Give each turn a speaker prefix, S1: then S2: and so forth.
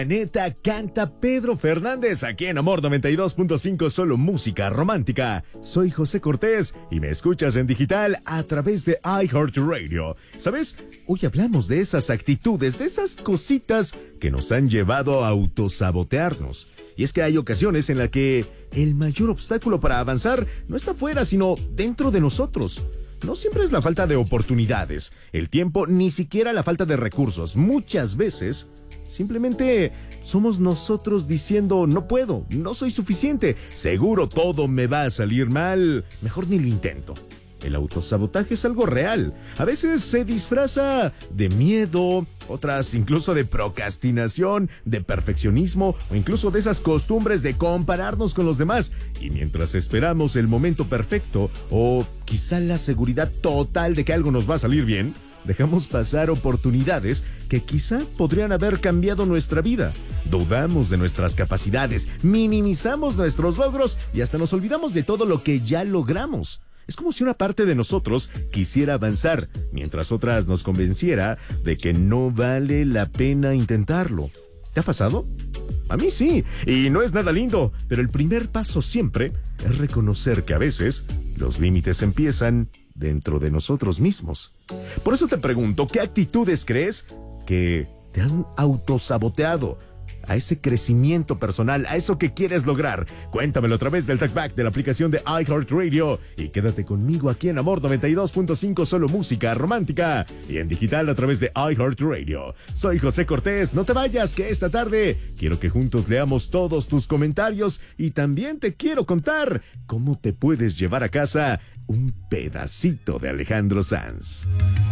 S1: Neta canta Pedro Fernández aquí en Amor 92.5, solo música romántica. Soy José Cortés y me escuchas en digital a través de iHeartRadio. ¿Sabes? Hoy hablamos de esas actitudes, de esas cositas que nos han llevado a autosabotearnos. Y es que hay ocasiones en las que el mayor obstáculo para avanzar no está fuera, sino dentro de nosotros. No siempre es la falta de oportunidades, el tiempo, ni siquiera la falta de recursos. Muchas veces simplemente somos nosotros diciendo, no puedo, no soy suficiente, seguro todo me va a salir mal, mejor ni lo intento. El autosabotaje es algo real. A veces se disfraza de miedo, otras incluso de procrastinación, de perfeccionismo o incluso de esas costumbres de compararnos con los demás. Y mientras esperamos el momento perfecto o quizá la seguridad total de que algo nos va a salir bien, dejamos pasar oportunidades que quizá podrían haber cambiado nuestra vida. Dudamos de nuestras capacidades, minimizamos nuestros logros y hasta nos olvidamos de todo lo que ya logramos. Es como si una parte de nosotros quisiera avanzar, mientras otras nos convenciera de que no vale la pena intentarlo. ¿Te ha pasado? A mí sí, y no es nada lindo, pero el primer paso siempre es reconocer que a veces los límites empiezan dentro de nosotros mismos. Por eso te pregunto, ¿qué actitudes crees que te han autosaboteado a ese crecimiento personal, a eso que quieres lograr? Cuéntamelo a través del TalkBack de la aplicación de iHeartRadio y quédate conmigo aquí en Amor 92.5, solo música romántica y en digital a través de iHeartRadio. Soy José Cortés, no te vayas que esta tarde quiero que juntos leamos todos tus comentarios y también te quiero contar cómo te puedes llevar a casa un pedacito de Alejandro Sanz.